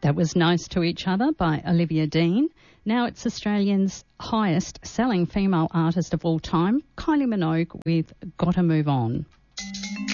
That was Nice to Each Other by Olivia Dean. Now it's Australians' highest selling female artist of all time, Kylie Minogue with Gotta Move On.